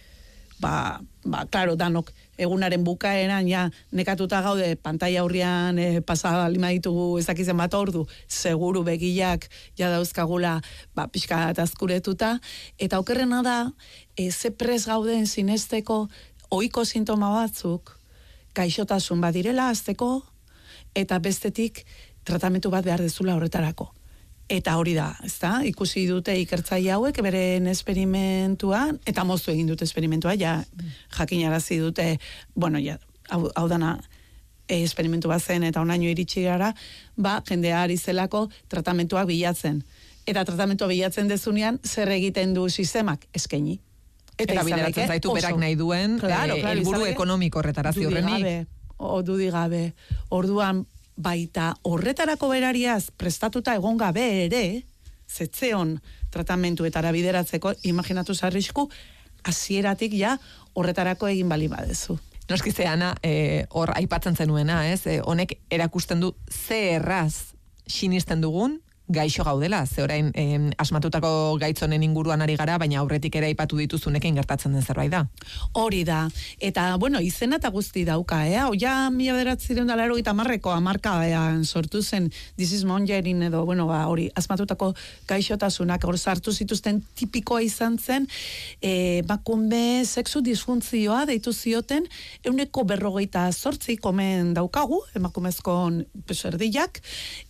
Ba, ba, klaro, danok, egunaren bukaeran, ja, nekatuta gaude, pantaila aurrian e, pasa lima ditugu ezakizen bat ordu, seguru begiak, ja dauzkagula, ba, pixka azkuretuta, eta okerrena da, e, ze pres gauden zinesteko, ohiko sintoma batzuk, gaixotasun badirela azteko, eta bestetik tratamentu bat behar dezula horretarako. Eta hori da, ezta? Ikusi dute ikertzaile hauek beren esperimentuan, eta moztu egin dute esperimentua, ja jakinarazi dute, bueno, ja, hau, hau dana e, esperimentu bat zen, eta onaino iritsi gara, ba, jendea ari zelako tratamentuak bilatzen. Eta tratamentua bilatzen dezunean, zer egiten du sistemak? Eskaini.
Eta, eta bideratzen zaitu berak nahi duen claro, eh, claro, elburu ekonomiko horretarazi horrenik.
O dudi gabe. Orduan, baita horretarako berariaz prestatuta egon gabe ere, zetzeon tratamentuetara bideratzeko, imaginatu zarrisku, hasieratik ja horretarako egin bali badezu.
Noskize, Ana, eh, hor aipatzen zenuena, ez? Eh, honek erakusten du ze erraz sinisten dugun, gaixo gaudela, ze orain eh, asmatutako gaitzonen inguruan ari gara, baina aurretik ere aipatu dituzunekin gertatzen den zerbait da.
Hori da, eta bueno, izena eta guzti dauka, eh? Oia mila bederatzireun da laro gita marreko amarkaean sortu zen This is Mongerin edo, bueno, ba, hori, asmatutako gaixotasunak, hor sartu zituzten tipikoa izan zen, eh, bakunbe sexu disfuntzioa deitu zioten, euneko berrogeita zortzi komen daukagu, emakumezkon erdiak,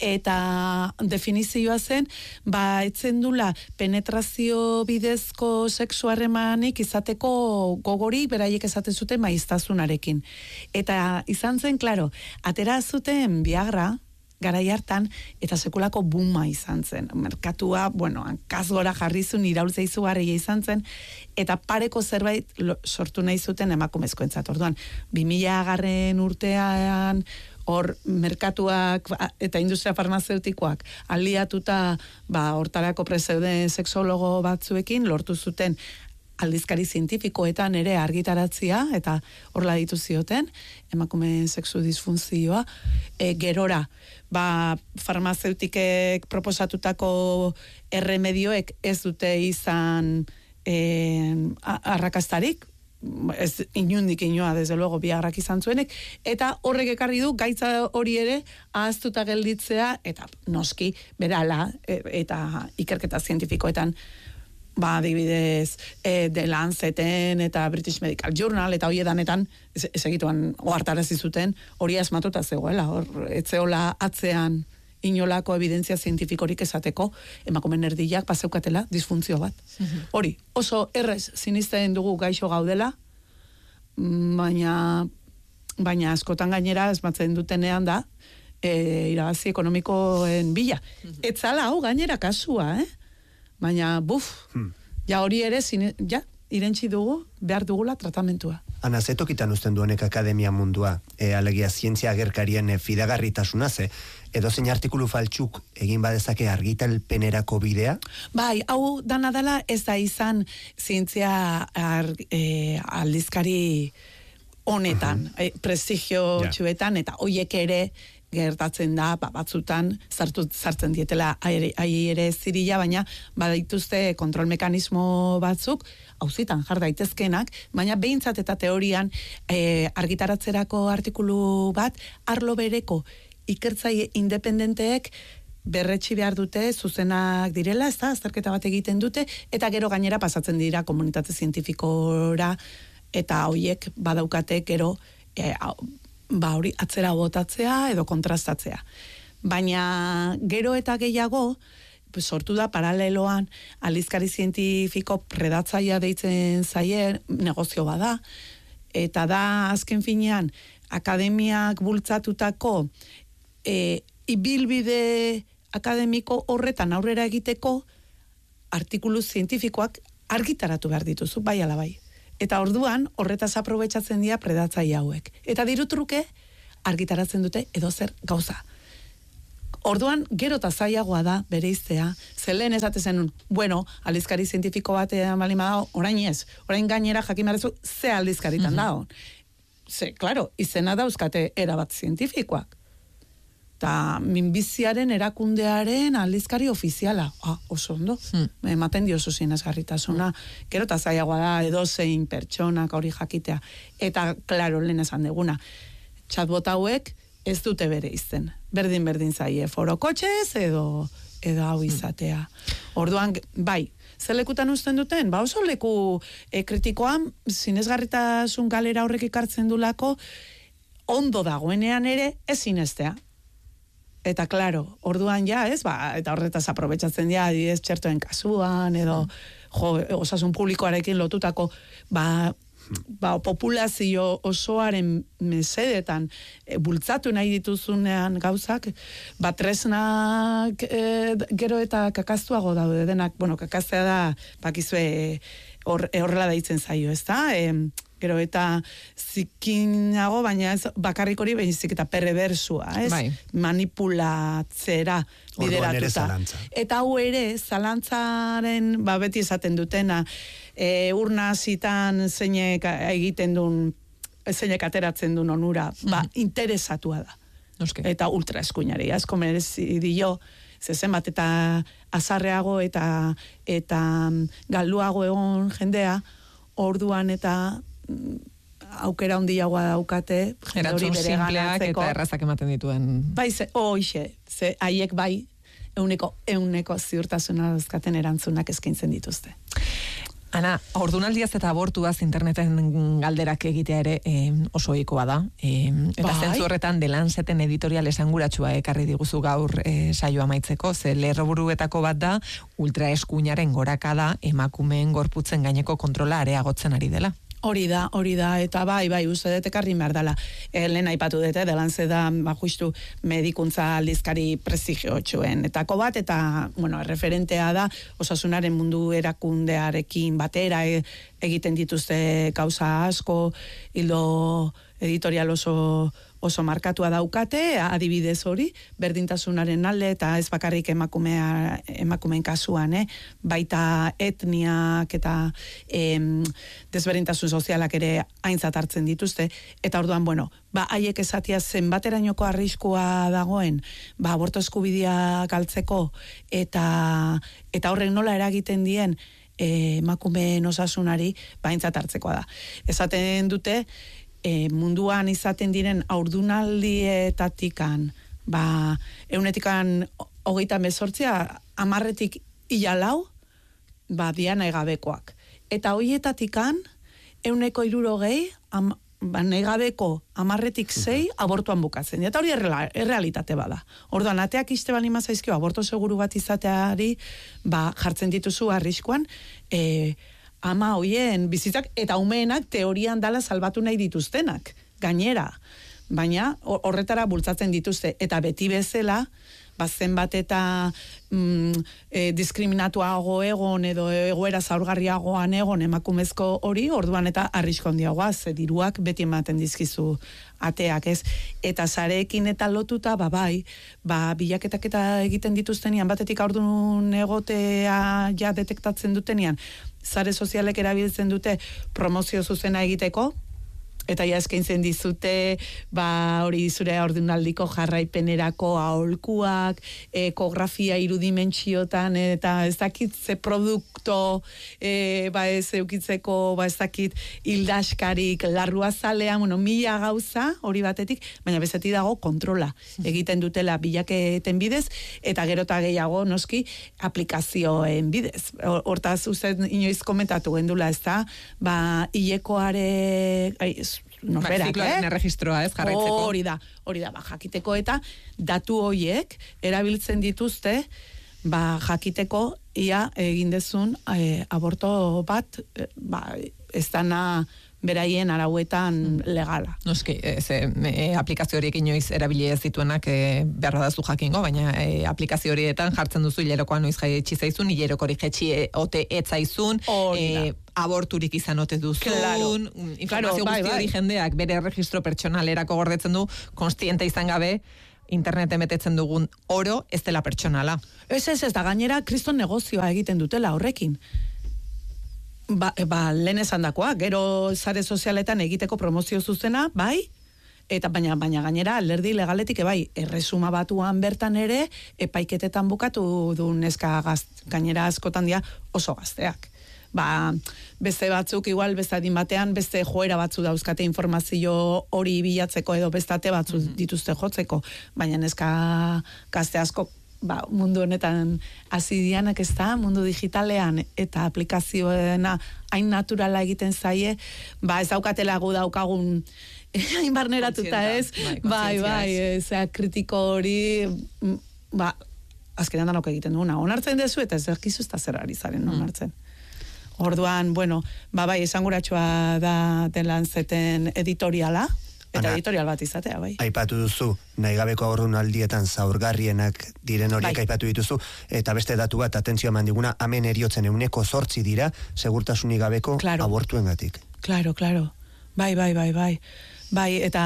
eta definizioa zen, ba, etzen dula penetrazio bidezko sexu harremanik izateko gogori beraiek esaten zuten maiztazunarekin. Eta izan zen, klaro, atera zuten Viagra, garai hartan, eta sekulako buma izan zen. Merkatua, bueno, hankazgora jarri zuen iraultza izugarria izan zen, eta pareko zerbait lo, sortu nahi zuten emakumezkoentzat. Orduan, bi mila garren urtean, hor merkatuak eta industria farmazeutikoak aliatuta ba, hortarako prezeuden sexologo batzuekin lortu zuten aldizkari zientifikoetan ere argitaratzia, eta horla ditu zioten, emakume sexu disfunzioa, e, gerora, ba, farmazeutikek proposatutako erremedioek ez dute izan e, arrakastarik, ez inundik inoa, desde luego, Viagrak izan zuenek, eta horrek ekarri du gaitza hori ere ahaztuta gelditzea, eta noski, berala, e, eta ikerketa zientifikoetan, ba, adibidez, e, The Lanceten eta British Medical Journal, eta hori edanetan, ez, ez egituan ohartarazi zuten, hori asmatuta zegoela, hor, etzeola atzean inolako evidentzia zientifikorik esateko, emakumen erdiak paseukatela disfuntzio bat. Hori, oso errez sinisten dugu gaixo gaudela, baina, baina askotan gainera esmatzen dutenean da, e, irabazi ekonomikoen bila. Etzala hau gainera kasua, eh? Baina, buf, hmm. ja hori ere, zine, ja, irentzi dugu, behar dugula tratamentua.
Ana, ze tokitan uzten duenek akademia mundua, e, alegia zientzia agerkarien e, fidagarritasuna, ze, edo zein artikulu faltsuk egin badezake argitalpenerako bidea?
Bai, hau dana dela ez da izan zientzia ar, e, aldizkari honetan, uh-huh. e, prestigio yeah. txuetan, eta hoiek ere gertatzen da, ba, batzutan sartu, sartzen dietela ai ere zirila, baina badaituzte kontrol mekanismo batzuk, hauzitan jar daitezkenak, baina behintzat eta teorian e, argitaratzerako artikulu bat, arlo bereko ikertzaile independenteek berretsi behar dute, zuzenak direla, ez da, azterketa bat egiten dute, eta gero gainera pasatzen dira komunitate zientifikora, eta hoiek badaukate gero, e, ba hori atzera botatzea edo kontrastatzea. Baina gero eta gehiago, sortu da paraleloan aldizkari zientifiko predatzaia deitzen zaie negozio bada, eta da azken finean akademiak bultzatutako e, ibilbide akademiko horretan aurrera egiteko artikulu zientifikoak argitaratu behar dituzu, bai ala bai. Eta orduan horretaz aprobetxatzen dira predatzaile hauek. Eta dirutruke argitaratzen dute edozer gauza. Orduan, gero eta zailagoa da bereiztea, ze lehen esate zenun, bueno, aldizkari zientifiko batean balima dago, orain ez, orain gainera jakin beharrezu ze aldizkaritan mm-hmm. dago. Ze, klaro, izena dauzkate erabat zientifikoak. Ta minbiziaren erakundearen aldizkari ofiziala. Ah, oso ondo. Hmm. Ematen dio oso sinesgarritasuna. Hmm. Gero eta zailagoa da edozein pertsonak hori jakitea. Eta, klaro, lehen esan deguna, chatbot hauek ez dute bere izen. Berdin-berdin zaie, forokotxez edo, edo hau izatea. Orduan, bai, zelekutan usten duten? Ba oso leku e, kritikoan, sinesgarritasun galera horrek ikartzen dulako, ondo dagoenean ere ez sinestea. Eta, klaro, orduan ja, ez, ba, eta horretaz aprobetxatzen dira, adibidez, txertoen kasuan, edo, jo, osasun publikoarekin lotutako, ba, ba, populazio osoaren mesedetan e, bultzatu nahi dituzunean gauzak, ba, tresnak e, gero eta kakaztuago daude denak, bueno, kakaztea da, bakizue, hor, horrela daitzen zaio, ez da, e, gero eta zikinago, baina ez bakarrik hori behizik eta perrebersua, ez? Bai. Manipulatzera bideratuta. Eta hau ere, zalantzaren, ba beti esaten dutena, e, urna zitan zeinek egiten duen, zeinek ateratzen duen onura, ba, mm-hmm. interesatua da. Noske. Eta ultra eskuinari, asko merezi dio, zezen bat eta azarreago eta, eta galduago egon jendea, orduan eta aukera handiagoa daukate jende hori bere ganatzeko. Eta errazak ematen dituen. Bai, ze, hoxe, ze haiek bai euneko, euneko ziurtasuna dauzkaten erantzunak eskaintzen dituzte.
Ana, ordunaldiaz eta abortuaz interneten galderak egitea ere eh, oso ohikoa da. Eh, eta bai. Zentzu horretan The Lanceten editorial esanguratsua ekarri diguzu gaur eh, saioa amaitzeko, ze lerroburuetako bat da ultraeskuinaren gorakada emakumeen gorputzen gaineko kontrola areagotzen ari dela.
Hori da, hori da, eta bai, bai, uste dut ekarri behar dela. E, lehen aipatu dute, The Lancet da, ba, justu medikuntza aldizkari prestigiotxuen. Etako bat, eta, bueno, referentea da, osasunaren mundu erakundearekin batera e, egiten dituzte gauza asko, hildo editorial oso oso markatua daukate, adibidez hori, berdintasunaren alde, eta ez bakarrik emakumea, emakumeen kasuan, eh? Baita etniak eta em, desberdintasun sozialak ere aintzat hartzen dituzte, eta orduan, bueno, ba, haiek esatia zenbaterainoko arriskua dagoen, ba, aborto eskubidea galtzeko, eta, eta horrek nola eragiten dien, eh, emakumeen osasunari, ba, aintzat hartzekoa da. Esaten dute, E, munduan izaten diren aurdunaldietatikan, ba, eunetikan hogeita mezortzia, amarretik ilalau, ba, diana egabekoak. Eta hoietatikan, euneko irurogei, am, ba, negabeko amarretik zei, abortuan bukatzen. Eta hori errealitate bada. Orduan, ateak iste bali mazaizkio, aborto seguru bat izateari, ba, jartzen dituzu arriskuan, e, ama hoien bizitzak eta umeenak teorian dala salbatu nahi dituztenak, gainera. Baina horretara bultzatzen dituzte, eta beti bezala, bazen bat eta mm, e, diskriminatuago egon edo egoera zaurgarriagoan egon emakumezko hori, orduan eta arrisko handiagoa, ze diruak beti ematen dizkizu ateak, ez? Eta sareekin eta lotuta, ba bai, ba bilaketak eta egiten dituztenian, batetik aurdun egotea ja detektatzen dutenian, sare sozialek erabiltzen dute promozio zuzena egiteko, eta ja eskaintzen dizute, ba, hori zure ordunaldiko jarraipenerako aholkuak, ekografia irudimentsiotan, eta ez dakit ze produkto, e, ba, ez eukitzeko, ba, ez dakit hildaskarik, larrua zalean, bueno, mila gauza, hori batetik, baina bezetik dago kontrola egiten dutela bilaketen bidez, eta gero eta gehiago, noski, aplikazioen bidez. Hortaz, uste inoiz komentatu gendula, ez da, ba, hilekoare, norberak,
ba, zikloaren
eh?
erregistroa, ez, jarraitzeko.
Hori da, hori da, ba, jakiteko eta datu horiek erabiltzen dituzte, ba, jakiteko ia egin dezun e, aborto bat, e, ba, ez dana beraien arauetan legala.
Noski, ez, e, aplikazio horiek inoiz erabili ez dituenak e, beharra da zu jakingo, baina e, aplikazio horietan jartzen duzu hilerokoa noiz jaitsi zaizun, hileroko hori jetxi e, ote etzaizun, e, aborturik izan ote duzun,
claro.
informazio
claro,
guzti
bai,
hori
bai.
jendeak bere erregistro pertsonalerako gordetzen du, konstiente izan gabe, interneten betetzen dugun oro ez dela pertsonala.
Ez, ez, ez, da gainera kriston negozioa egiten dutela horrekin. Ba, ba, lehen esan dakoa, gero sare sozialetan egiteko promozio zuzena, bai, eta baina baina gainera alderdi legaletik bai, erresuma batuan bertan ere epaiketetan bukatu du neska gazt, gainera askotan dira oso gazteak. Ba, beste batzuk igual beste adin batean beste joera batzu dauzkate informazio hori bilatzeko edo bestate batzu dituzte jotzeko, baina neska gazte asko ba, mundu honetan hasi dianak ez da, mundu digitalean eta aplikazioena hain naturala egiten zaie, ba ez daukatela gu daukagun hain barneratuta ez, bai, bai, ezea kritiko hori, ba, azkenean danok egiten duguna, onartzen dezu eta ez dakizu ez da zer ari zaren onartzen. Orduan, bueno, ba bai, esanguratsua da den Lanceten editoriala, eta
Ana,
editorial bat izatea, bai.
Aipatu duzu, nahi gabeko haurdunaldietan zaurgarrienak diren horiek bai. Aipatu dituzu, eta beste datu bat, atentzioa mandiguna, hemen eriotzen euneko zortzi dira, segurtasunik gabeko claro. Abortuengatik.
Claro, claro. Bai, bai, bai, bai. Bai, eta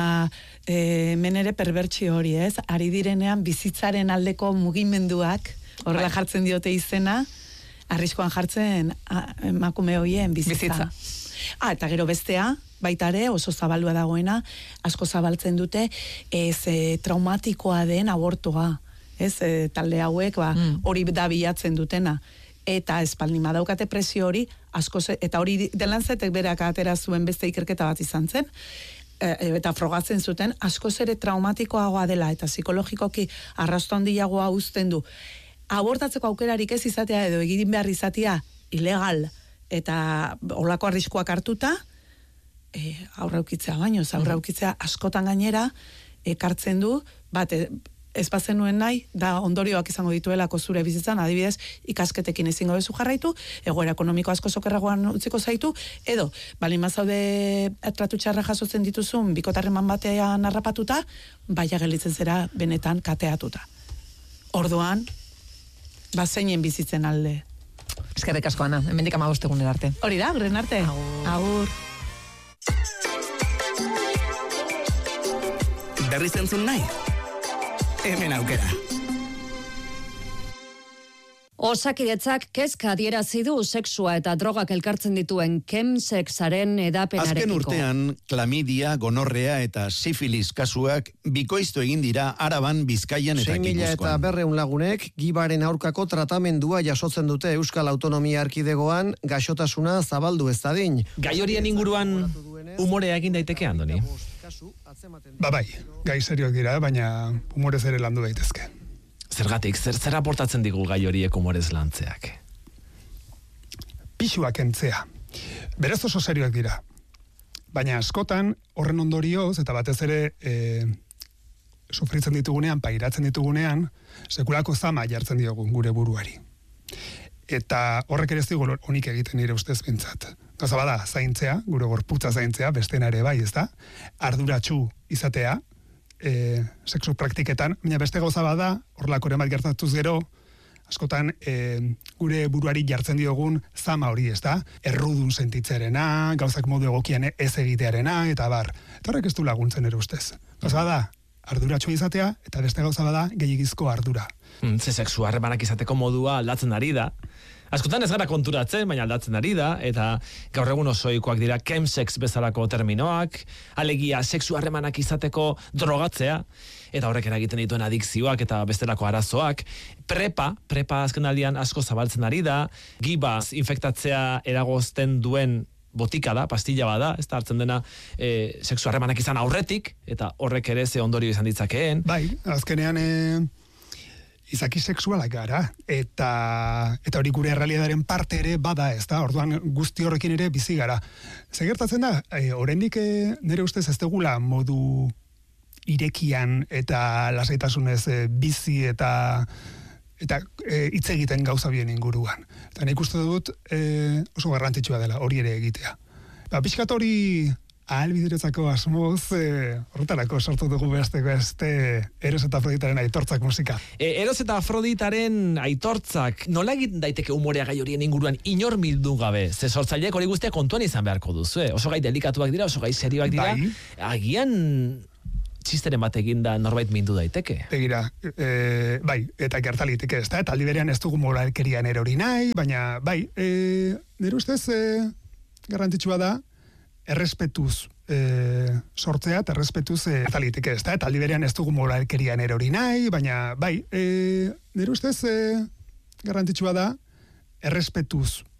e, men ere perbertsi hori, ez? Ari direnean bizitzaren aldeko mugimenduak, horrela bai. Jartzen diote izena, arriskoan jartzen a, emakume horien bizitza. bizitza. Ah, eta gero bestea, baita ere, oso zabaldua dagoena, asko zabaltzen dute, ez e, traumatikoa den abortoa, ez, e, talde hauek, ba, hori mm. da bilatzen dutena, eta espaldin daukate presio hori, asko ze, eta hori den Lancetek berak atera zuen beste ikerketa bat izan zen, e, eta frogatzen zuten, asko ere traumatikoagoa dela, eta psikologikoki arrasto handiagoa uzten du, abortatzeko aukerarik ez izatea, edo egin behar izatea, ilegal, eta olako arriskuak hartuta, E, aurra ukitzea baino, aurra ukitzea askotan gainera ekartzen du, bat ez bazenuen nahi, da ondorioak izango dituelako zure bizitzan, adibidez, ikasketekin ezingo bezu jarraitu, egoera ekonomiko asko sokerragoan utziko zaitu, edo, balin mazaude tratu txarra jasotzen dituzun, bikotarreman batean harrapatuta, baia gelitzen zera benetan kateatuta. Orduan, bazeinen bizitzen alde.
Eskerrik asko, Ana, hemendik hamabost egunera arte.
Hori da, gure arte. Agur. Agur.
Berriz entzun nahi? Hemen aukera.
Osakidetzak kezka adierazi du sexua eta drogak elkartzen dituen chemsexaren edapenarekiko.
Azken urtean, klamidia, gonorrea eta sifilis kasuak bikoiztu egin dira Araban, Bizkaian eta Gipuzkoan.
sei mila eta berrehun lagunek gibaren aurkako tratamendua jasotzen dute Euskal Autonomia Erkidegoan gaixotasuna zabaldu ez dadin.
Gai horien inguruan umorea egin daiteke, Andoni?
Ba bai, gai serioak dira, baina humorez ere landu daitezke.
Zergatik, zer, zer aportatzen digu gai horiek humorez lantzeak?
Pixuak entzea. Berez oso serioak dira. Baina askotan, horren ondorioz, eta batez ere e, sufritzen ditugunean, pairatzen ditugunean, sekulako zama jartzen diogu gure buruari. Eta horrek ere ez digu honik egiten nire ustez bintzat. Gauza bada, zaintzea, gure gorputza zaintzea, bestena ere bai, ez da? Arduratsu izatea, E, sexu praktiketan, baina beste gauza bada, horrelako ere bat gertatuz gero, askotan e, gure buruari jartzen diogun zama hori, ez da? Errudun sentitzearena, gauzak modu egokian ez egitearena, eta bar. Eta horrek ez du laguntzen ere ustez. Gauza bada, arduratxo izatea, eta beste gauza bada, gehiagizko ardura.
Hmm, ze sexu harremanak izateko modua aldatzen ari da. Askotan ez gara konturatzen, baina aldatzen ari da, eta gaur egun osoikoak dira chemsex bezalako terminoak, alegia sexu harremanak izateko drogatzea, eta horrek eragiten dituen adikzioak eta bestelako arazoak. Prepa, prepa azkenaldian asko zabaltzen ari da, gibaz infektatzea eragozten duen botika da, pastilla bada, ez da hartzen dena e, sexu harremanak izan aurretik, eta horrek ere ze ondorio izan ditzakeen.
Bai, azkenean... E... izaki sexualak gara, eta eta hori gure errealitatearen parte ere bada, ez da, orduan guzti horrekin ere bizi gara. Ze gertatzen da, e, oraindik e, nire ustez ez degula modu irekian eta lasaitasunez e, bizi eta eta hitz e, egiten gauza bien inguruan. Eta nik uste dut e, oso garrantzitsua dela hori ere egitea. Ba, pixkat hori ahalbideretzako asmoz, e, horretarako sortu dugu besteko este Eros eta Afroditaren aitortzak musika.
E, Eros eta Afroditaren aitortzak, nola egiten daiteke umorea gai horien inguruan inor mildu gabe? Ze sortzaileak hori guztia kontuan izan beharko duzu, eh? Oso gai delikatuak dira, oso gai serioak dira.
Bai.
Agian txisteren bat eginda norbait mindu daiteke.
Begira, e, bai, eta gertaliteke ez da, eta aldi berean ez dugu moralkerian erori nahi, baina, bai, e, nire ustez, e, garrantzitsua da, errespetuz e, sortzea, eta errespetuz e, gertaliteke ez da, eta aldi berean ez dugu moralkerian erori nahi, baina, bai, e, nire ustez, e, garrantzitsua da, errespetuz